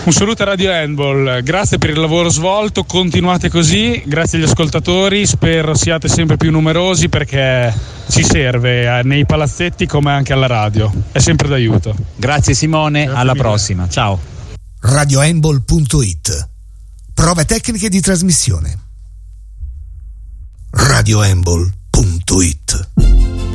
Un saluto a Radio Handball, grazie per il lavoro svolto, continuate così, grazie agli ascoltatori, spero siate sempre più numerosi perché ci serve nei palazzetti come anche alla radio, è sempre d'aiuto. Grazie Simone, grazie alla mille. prossima, ciao. RadioHandball.it. Prove tecniche di trasmissione. RadioHandball.it.